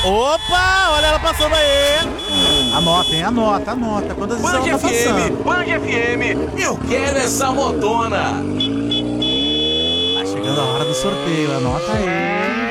Opa, olha ela passando aí. Anota, hein? Anota. Quantas vezes ela tá passando? Band FM, eu quero essa motona. Tá chegando a hora do sorteio, anota aí.